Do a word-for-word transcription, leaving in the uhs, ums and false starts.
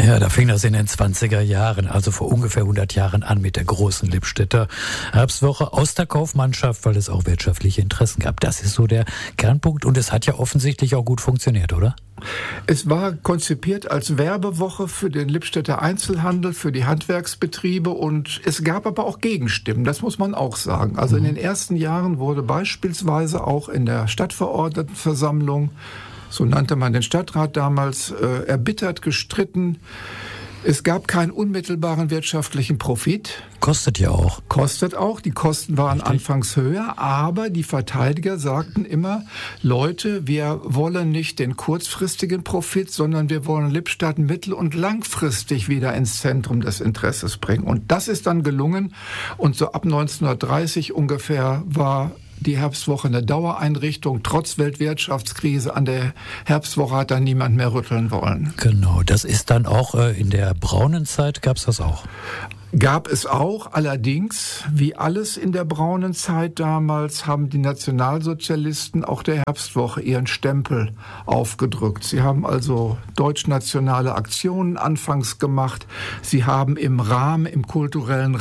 Ja, da fing das in den zwanziger Jahren, also vor ungefähr hundert Jahren an mit der großen Lippstädter Herbstwoche aus der Kaufmannschaft, weil es auch wirtschaftliche Interessen gab. Das ist so der Kernpunkt und es hat ja offensichtlich auch gut funktioniert, oder? Es war konzipiert als Werbewoche für den Lippstädter Einzelhandel, für die Handwerksbetriebe und es gab aber auch Gegenstimmen, das muss man auch sagen. Also in den ersten Jahren wurde beispielsweise auch in der Stadtverordnetenversammlung, so nannte man den Stadtrat damals, äh, erbittert gestritten. Es gab keinen unmittelbaren wirtschaftlichen Profit. Kostet ja auch. Kostet auch. Die Kosten waren Richtig. Anfangs höher, aber die Verteidiger sagten immer, Leute, wir wollen nicht den kurzfristigen Profit, sondern wir wollen Lippstadt mittel- und langfristig wieder ins Zentrum des Interesses bringen. Und das ist dann gelungen. Und so ab neunzehnhundertdreißig ungefähr war die Herbstwoche eine Dauereinrichtung. Trotz Weltwirtschaftskrise an der Herbstwoche hat dann niemand mehr rütteln wollen. Genau, das ist dann auch äh, in der braunen Zeit gab es das auch. Gab es auch, allerdings, wie alles in der braunen Zeit damals, haben die Nationalsozialisten auch der Herbstwoche ihren Stempel aufgedrückt. Sie haben also deutschnationale Aktionen anfangs gemacht. Sie haben im Rahmen, im kulturellen